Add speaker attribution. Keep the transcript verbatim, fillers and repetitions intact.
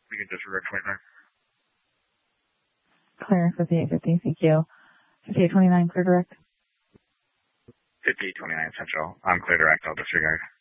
Speaker 1: We can disregard twenty-nine.
Speaker 2: Clear fifty-eight fifty, thank you. fifty-eight twenty-nine, clear direct.
Speaker 1: fifty-eight twenty-nine Central. I'm clear direct. I'll disregard.